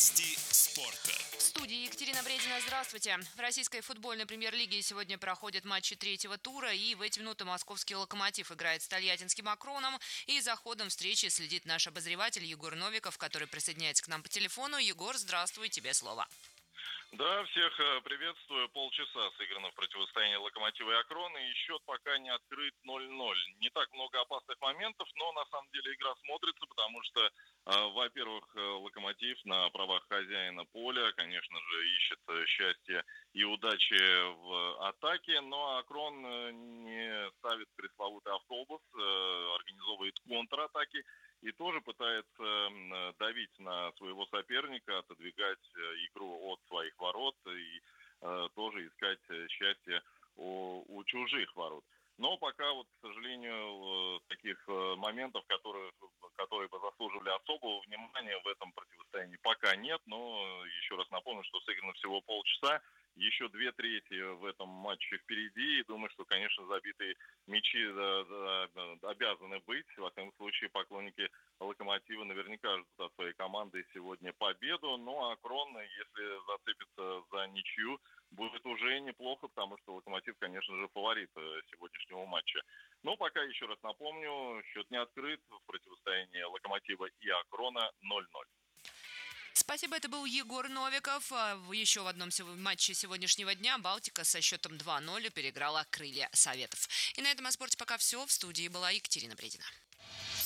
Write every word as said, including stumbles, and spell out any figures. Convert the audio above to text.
Новости спорта. В студии Екатерина Бредина. Здравствуйте. В российской футбольной премьер-лиге сегодня проходят матчи третьего тура, и в эти минуты московский «Локомотив» играет с тольяттинским «Акроном». И за ходом встречи следит наш обозреватель Егор Новиков, который присоединяется к нам по телефону. Егор, здравствуй, тебе слово. Да, всех приветствую. Полчаса сыграно в противостоянии «Локомотива» и «Акрона», и счет пока не открыт ноль-ноль. Не так много опасных моментов, но на самом деле игра смотрится, потому что, во-первых, «Локомотив» на правах хозяина поля, конечно же, ищет счастье и удачи в атаке, но «Акрон» не ставит пресловутый автобус, организовывает контратаки и тоже пытается давить на своего соперника, отодвигать игру от своих ворот и э, тоже искать счастье у, у чужих ворот. Но пока, вот, к сожалению, таких моментов, которые, которые бы заслуживали особого внимания, в этом противостоянии пока нет. Но еще раз напомню, что сыграно всего полчаса. Еще две трети в этом матче впереди. И думаю, что, конечно, забитые мячи да, да, обязаны быть. Во всяком случае, поклонники «Локомотива» наверняка ждут от своей команды сегодня победу. Ну а «Акрон», если зацепится за ничью, будет уже неплохо, потому что «Локомотив», конечно же, фаворит сегодняшнего матча. Но пока, еще раз напомню, счет не открыт в противостоянии «Локомотива» и «Акрона» ноль-ноль. Спасибо, это был Егор Новиков. Еще в одном матче сегодняшнего дня «Балтика» со счетом два ноль переиграла «Крылья Советов». И на этом о спорте пока все. В студии была Екатерина Бредина.